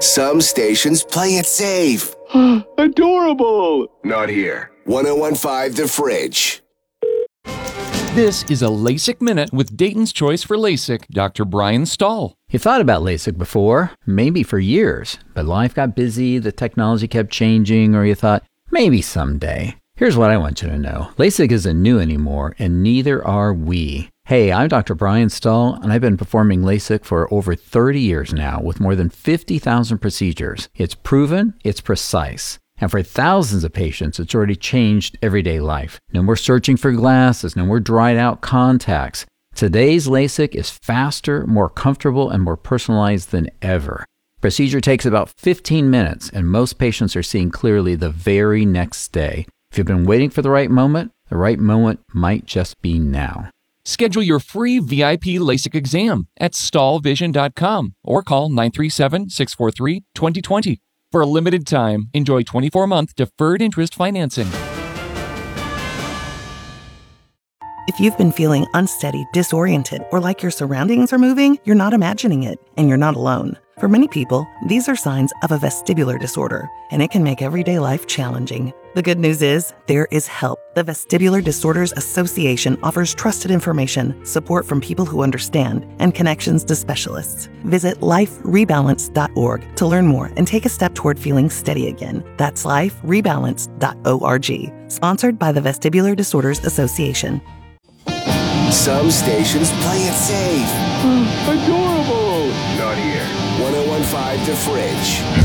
Some stations play it safe. Adorable! Not here. 1015 The Fridge. This is a LASIK Minute with Dayton's Choice for LASIK, Dr. Brian Stahl. You thought about LASIK before, maybe for years, but life got busy, the technology kept changing, or you thought, maybe someday. Here's what I want you to know. LASIK isn't new anymore, and neither are we. Hey, I'm Dr. Brian Stahl, and I've been performing LASIK for over 30 years now with more than 50,000 procedures. It's proven, it's precise. And for thousands of patients, it's already changed everyday life. No more searching for glasses, no more dried out contacts. Today's LASIK is faster, more comfortable, and more personalized than ever. Procedure takes about 15 minutes, and most patients are seeing clearly the very next day. If you've been waiting for the right moment might just be now. Schedule your free VIP LASIK exam at stahlvision.com or call 937-643-2020. For a limited time, enjoy 24-month deferred interest financing. If you've been feeling unsteady, disoriented, or like your surroundings are moving, you're not imagining it, and you're not alone. For many people, these are signs of a vestibular disorder, and it can make everyday life challenging. The good news is, there is help. The Vestibular Disorders Association offers trusted information, support from people who understand, and connections to specialists. Visit liferebalance.org to learn more and take a step toward feeling steady again. That's liferebalance.org. Sponsored by the Vestibular Disorders Association. Some stations play it safe. Adorable! Not here. 1015 The Fridge.